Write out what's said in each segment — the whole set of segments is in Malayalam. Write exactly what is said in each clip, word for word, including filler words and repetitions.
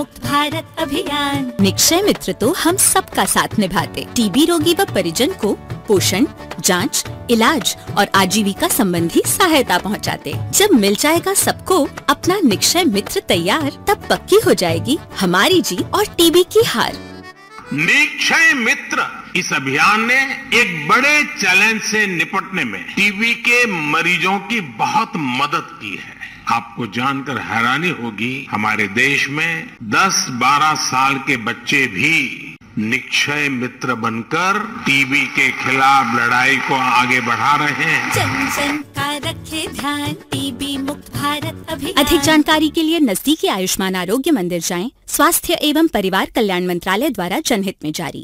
भारत अभियान। निक्षय मित्र तो हम सबका साथ निभाते, टीबी रोगी व परिजन को पोषण, जांच, इलाज और आजीविका संबंधी सहायता पहुंचाते। जब मिल जाएगा सबको अपना निक्षय मित्र तैयार, तब पक्की हो जाएगी हमारी जीत और टीबी की हार। निक्षय मित्र इस अभियान ने एक बड़े चैलेंज से निपटने में टीबी के मरीजों की बहुत मदद की है। आपको जानकर हैरानी होगी, हमारे देश में दस बारह साल के बच्चे भी निक्षय मित्र बनकर टीबी के खिलाफ लड़ाई को आगे बढ़ा रहे हैं। जन जन का रखे ध्यान, टीबी मुक्त भारत अभियान। अधिक जानकारी के लिए नजदीकी आयुष्मान आरोग्य मंदिर जाएं। स्वास्थ्य एवं परिवार कल्याण मंत्रालय द्वारा जनहित में जारी।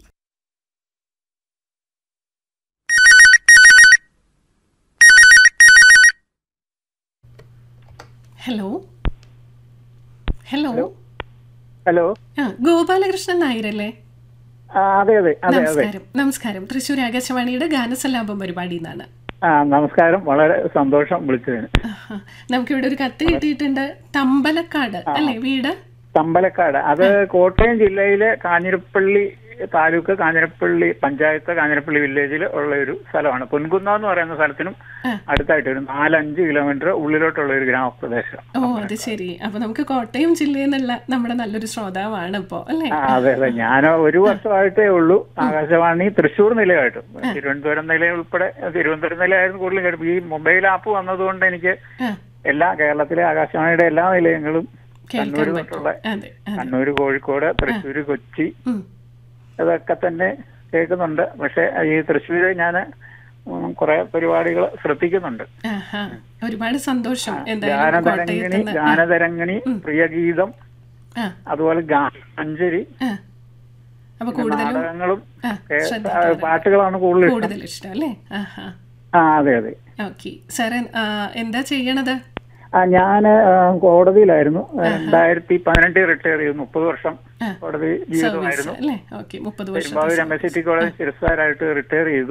ഹലോ ഹലോ ഹലോ ആ ഗോപാലകൃഷ്ണൻ നായരല്ലേ? ആ, അതെ അതെ അതെ അതെ നമസ്കാരം. നമസ്കാരം. തൃശ്ശൂർ ആകാശവാണിയുടെ ഗാനസല്ലാപം പരിപാടിയിൽ നിന്നാണ്. ആ നമസ്കാരം, വളരെ സന്തോഷം വിളിച്ചതിന്. ആഹാ. നമുക്കിവിടെ ഒരു കത്ത് കിട്ടിയിട്ടുണ്ട്. തമ്പലക്കാട് അല്ലേ വീട്? തമ്പലക്കാട്, അത് കോട്ടയം ജില്ലയിലെ കാഞ്ഞിരപ്പള്ളി താലൂക്ക്, കാഞ്ഞിരപ്പള്ളി പഞ്ചായത്ത്, കാഞ്ഞിരപ്പള്ളി വില്ലേജിൽ ഉള്ള ഒരു സ്ഥലമാണ്. പൊൻകുന്ന എന്ന് പറയുന്ന സ്ഥലത്തിനും അടുത്തായിട്ട് ഒരു നാലഞ്ച് കിലോമീറ്റർ ഉള്ളിലോട്ടുള്ള ഒരു ഗ്രാമപ്രദേശം. ഓ അത് ശരി. അപ്പൊ നമുക്ക് കോട്ടയം ജില്ലയിൽ നിന്നുള്ള നമ്മുടെ നല്ലൊരു ശ്രോതാവാണ് ഇപ്പോ അല്ലേ? അതെ അതെ, ഞാൻ ഒരു വർഷമായിട്ടേ ഉള്ളൂ ആകാശവാണി തൃശ്ശൂർ നിലയമായിട്ട്. തിരുവനന്തപുരം നില ഉൾപ്പെടെ, തിരുവനന്തപുരം നിലയായിരുന്നു കൂടുതലും കേട്ടു. ഈ മൊബൈൽ ആപ്പ് വന്നതുകൊണ്ട് എനിക്ക് എല്ലാ കേരളത്തിലെ ആകാശവാണിയുടെ എല്ലാ നിലയങ്ങളും കണ്ണൂർ തൊട്ടുള്ള കണ്ണൂർ, കോഴിക്കോട്, തൃശ്ശൂർ, കൊച്ചി ഇതൊക്കെ തന്നെ കേൾക്കുന്നുണ്ട്. പക്ഷെ ഈ തൃശ്ശൂര് ഞാൻ കുറെ പരിപാടികൾ ശ്രദ്ധിക്കുന്നുണ്ട്. ഒരുപാട് സന്തോഷം. ഗാനതരംഗിണി, ഗാനതരംഗിണി, പ്രിയഗീതം, അതുപോലെ ഗാനമഞ്ജരി, നാടകങ്ങളും പാട്ടുകളാണ് കൂടുതൽ ഇഷ്ടം അല്ലേ? ആ അതെ അതെ. ഓക്കെ സാറേ, എന്താ ചെയ്യണത്? ആ ഞാന് കോടതിയിലായിരുന്നു. രണ്ടായിരത്തി പതിനെട്ടിൽ റിട്ടയർ ചെയ്തു. മുപ്പത് വർഷം കോടതി ജീവിതമായിരുന്നു. Perumbavoor M S C T college ശിരസ്താരായിട്ട് retire ചെയ്തു.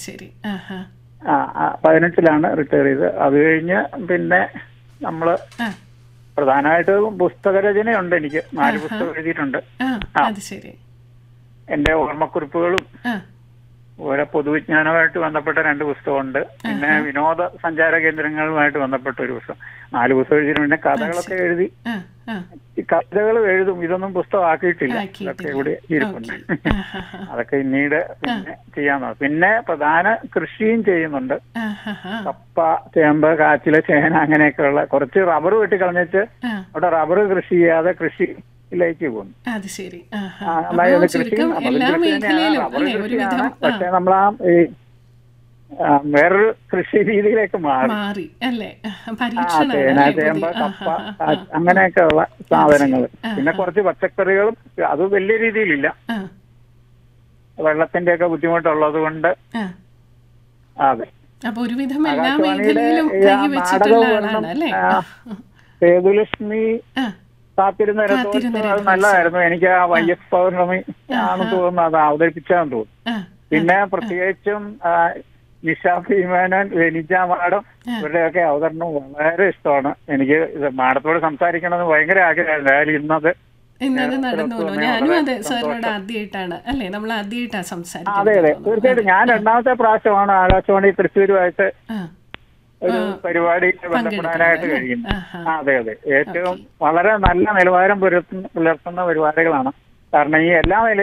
ആ പതിനെട്ടിലാണ് റിട്ടയർ ചെയ്തത്. അത് കഴിഞ്ഞ് പിന്നെ നമ്മള് പ്രധാനമായിട്ട് പുസ്തകരചനയുണ്ട്. എനിക്ക് നാല് പുസ്തകം എഴുതിയിട്ടുണ്ട്. എന്റെ ഓർമ്മക്കുറിപ്പുകളും ഓരോ പൊതുവിജ്ഞാനവുമായിട്ട് ബന്ധപ്പെട്ട രണ്ട് പുസ്തകമുണ്ട്. പിന്നെ വിനോദ സഞ്ചാര കേന്ദ്രങ്ങളുമായിട്ട് ബന്ധപ്പെട്ട ഒരു പുസ്തകം, നാല് പുസ്തകം എഴുതിയിട്ടുണ്ട്. പിന്നെ കഥകളൊക്കെ എഴുതി, ഈ കഥകൾ എഴുതും. ഇതൊന്നും പുസ്തകമാക്കിയിട്ടില്ല, ഇതൊക്കെ ഇവിടെ ഇരിപ്പുണ്ട്. അതൊക്കെ പിന്നീട് പിന്നെ ചെയ്യാൻ. പിന്നെ പ്രധാന കൃഷിയും ചെയ്യുന്നുണ്ട്. കപ്പ, ചേമ്പ്, കാച്ചില്, ചേന, അങ്ങനെയൊക്കെയുള്ള. കുറച്ച് റബ്ബർ വെട്ടി കളഞ്ഞിട്ട് അവിടെ റബ്ബർ കൃഷി ചെയ്യാതെ കൃഷി ലേക്ക് പോകുന്നു. അതായത് കൃഷി പക്ഷെ നമ്മളാ ഈ വേറൊരു കൃഷി രീതിയിലേക്ക് മാറി. ചേന, ചേമ്പ്, കപ്പ, അങ്ങനെയൊക്കെ ഉള്ള സാധനങ്ങൾ. പിന്നെ കുറച്ച് പച്ചക്കറികളും. അത് വലിയ രീതിയിലില്ല, വെള്ളത്തിന്റെ ഒക്കെ ബുദ്ധിമുട്ടുള്ളത് കൊണ്ട്. അതെ, സേതുലക്ഷ്മി കാത്തിരുന്ന രഥോത്സവം അത് നല്ലതായിരുന്നു. എനിക്ക് ആ വൈ എസ് പൗർണമി ആണെന്ന് തോന്നുന്നു, അത് അവതരിപ്പിച്ചാന്ന് തോന്നുന്നു. പിന്നെ പ്രത്യേകിച്ചും നിഷ ഭീമേനൻ, വെനിജ മാഡം, ഇവരുടെയൊക്കെ അവതരണം വളരെ ഇഷ്ടമാണ് എനിക്ക്. ഇത് മാഡത്തോട് സംസാരിക്കണമെന്ന് ഭയങ്കര ആഗ്രഹമായിരുന്നു. അതായത് ഇന്നത് അതെ അതെ തീർച്ചയായിട്ടും. ഞാൻ രണ്ടാമത്തെ പ്രാവശ്യമാണ് ആകാശവാണി തൃശ്ശൂരുമായിട്ട് ഒരു പരിപാടി ബന്ധപ്പെടാനായിട്ട് കഴിയുന്നു. അതെ അതെ, ഏറ്റവും വളരെ നല്ല നിലവാരം പുലർത്തുന്ന പുലർത്തുന്ന പരിപാടികളാണ്. കാരണം ഈ എല്ലാ